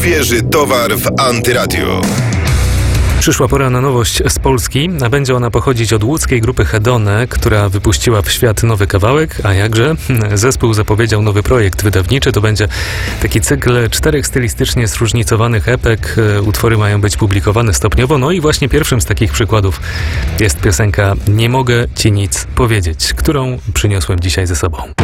Świeży towar w Antyradiu. Przyszła pora na nowość z Polski, a będzie ona pochodzić od łódzkiej grupy Hedone, która wypuściła w świat nowy kawałek, a jakże? Zespół zapowiedział nowy projekt wydawniczy. To będzie taki cykl 4 stylistycznie zróżnicowanych epek. Utwory mają być publikowane stopniowo, no i właśnie pierwszym z takich przykładów jest piosenka Nie mogę ci nic powiedzieć, którą przyniosłem dzisiaj ze sobą.